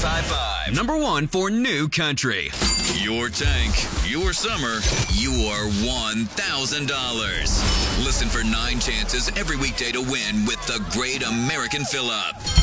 95.5. Number one for new country. Your tank, your summer, your $1,000. Listen for 9 chances every weekday to win with the Great American Fill-Up.